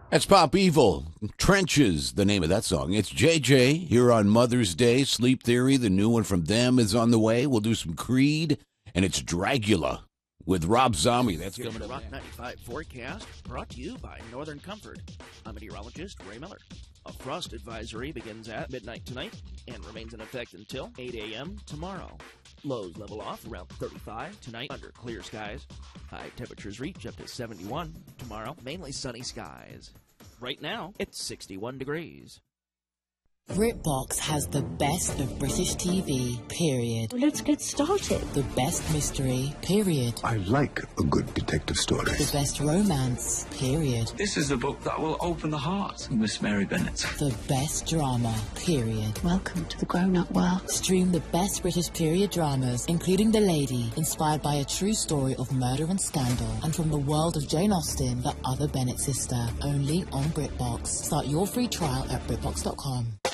That's Pop Evil. Trenches, the name of that song. It's JJ here on Mother's Day. Sleep Theory, the new one from them, is on the way. We'll do some Creed, and it's Dragula with Rob Zombie. That's Here's coming the up. Rock 95 forecast, brought to you by Northern Comfort. I'm meteorologist Ray Miller. A frost advisory begins at midnight tonight and remains in effect until 8 a.m. tomorrow. Lows level off around 35 tonight under clear skies. High temperatures reach up to 71 tomorrow. Mainly sunny skies. Right now, it's 61 degrees. BritBox has the best of British TV, period. Let's get started. The best mystery, period. I like a good detective story. The best romance, period. This is a book that will open the heart of Miss Mary Bennet. The best drama, period. Welcome to the grown-up world. Stream the best British period dramas, including The Lady, inspired by a true story of murder and scandal, and from the world of Jane Austen, the other Bennet sister, only on BritBox. Start your free trial at BritBox.com.